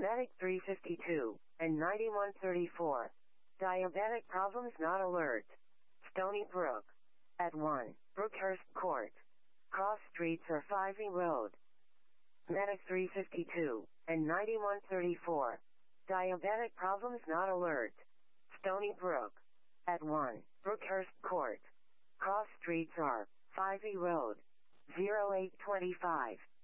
Medic 352 and 9134. Diabetic problems not alert. Stony Brook. At 1, Brookhurst Court. Cross streets or 5E Road. Medic 352 and 9134. Diabetic problems not alert. Stony Brook. At 1, Brookhurst Court. Cross streets are 5E Road. 0825.